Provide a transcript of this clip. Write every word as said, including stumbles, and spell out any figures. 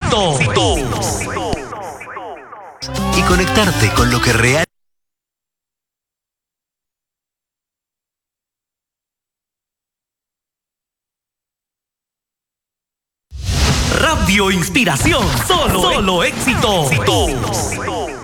éxitos. Y conectarte con lo que real. Radio Inspiración, solo, solo éxitos.